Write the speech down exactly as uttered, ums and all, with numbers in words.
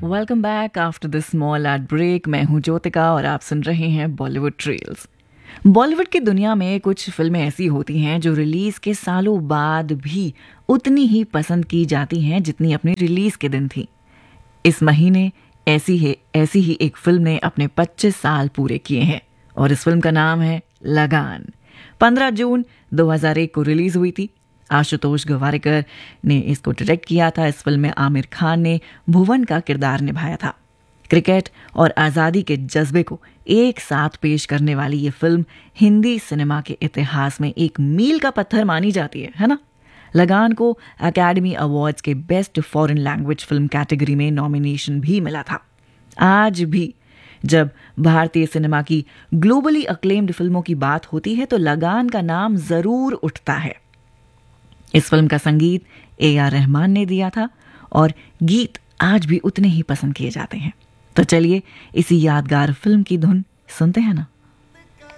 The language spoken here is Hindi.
Welcome back after this small add break. मैं हूं ज्योतिका और आप सुन रहे हैं बॉलीवुड ट्रेल्स। बॉलीवुड की दुनिया में कुछ फिल्में ऐसी होती हैं जो रिलीज के सालों बाद भी उतनी ही पसंद की जाती हैं जितनी अपनी रिलीज के दिन थी। इस महीने ऐसी है ऐसी ही एक फिल्म ने अपने पच्चीस साल पूरे किए हैं और इस फिल्म का नाम है लगान। पंद्रह जून दो हज़ार एक को रिलीज हुई थी। आशुतोष गोवारिकर ने इसको डायरेक्ट किया था। इस फिल्म में आमिर खान ने भुवन का किरदार निभाया था। क्रिकेट और आज़ादी के जज्बे को एक साथ पेश करने वाली ये फिल्म हिंदी सिनेमा के इतिहास में एक मील का पत्थर मानी जाती है है ना। लगान को अकेडमी अवार्ड्स के best foreign language film category में नॉमिनेशन भी मिला था। आज भी जब भारतीय सिनेमा की ग्लोबली अक्लेम्ड फिल्मों की बात होती है तो लगान का नाम जरूर उठता है। इस फिल्म का संगीत ए आर रहमान ने दिया था और गीत आज भी उतने ही पसंद किए जाते हैं। तो चलिए इसी यादगार फिल्म की धुन सुनते हैं ना।